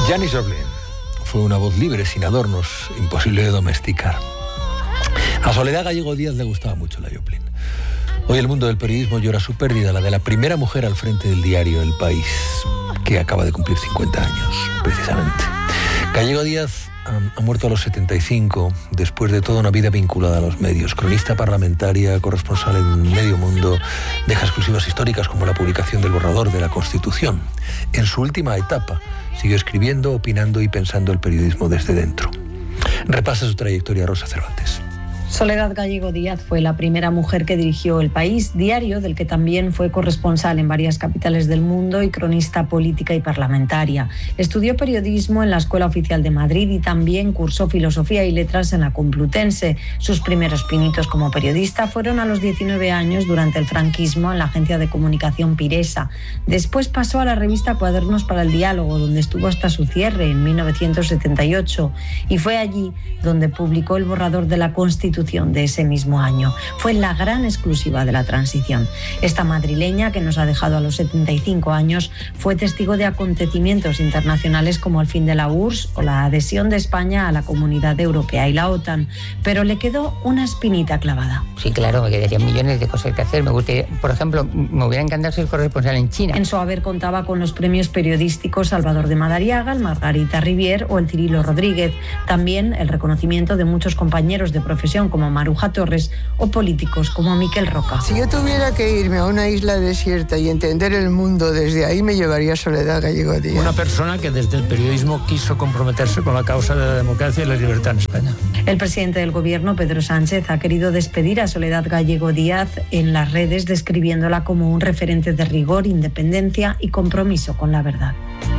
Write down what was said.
Janis Joplin fue una voz libre, sin adornos, imposible de domesticar. A Soledad Gallego Díaz le gustaba mucho la Joplin. Hoy el mundo del periodismo llora su pérdida, la de la primera mujer al frente del diario El País, que acaba de cumplir 50 años, precisamente. Gallego Díaz ha muerto a los 75, después de toda una vida vinculada a los medios. Cronista parlamentaria, corresponsal en medio mundo, deja exclusivas históricas como la publicación del borrador de la Constitución. En su última etapa, siguió escribiendo, opinando y pensando el periodismo desde dentro. Repasa su trayectoria Rosa Cervantes. Soledad Gallego Díaz fue la primera mujer que dirigió El País, diario del que también fue corresponsal en varias capitales del mundo y cronista política y parlamentaria. Estudió periodismo en la Escuela Oficial de Madrid y también cursó Filosofía y Letras en la Complutense. Sus primeros pinitos como periodista fueron a los 19 años durante el franquismo en la agencia de comunicación Piresa. Después pasó a la revista Cuadernos para el Diálogo, donde estuvo hasta su cierre en 1978, y fue allí donde publicó el borrador de la Constitución de ese mismo año. Fue la gran exclusiva de la transición. Esta madrileña, que nos ha dejado a los 75 años, fue testigo de acontecimientos internacionales como el fin de la URSS o la adhesión de España a la Comunidad Europea y la OTAN, pero le quedó una espinita clavada. Sí, claro, me quedarían millones de cosas que hacer. Me gustaría, por ejemplo, me hubiera encantado ser corresponsal en China. En su haber contaba con los premios periodísticos Salvador de Madariaga, el Margarita Rivier o el Cirilo Rodríguez. También el reconocimiento de muchos compañeros de profesión como Maruja Torres o políticos como Miquel Roca. Si yo tuviera que irme a una isla desierta y entender el mundo desde ahí, me llevaría Soledad Gallego Díaz. Una persona que desde el periodismo quiso comprometerse con la causa de la democracia y la libertad en España. El presidente del gobierno, Pedro Sánchez, ha querido despedir a Soledad Gallego Díaz en las redes, describiéndola como un referente de rigor, independencia y compromiso con la verdad.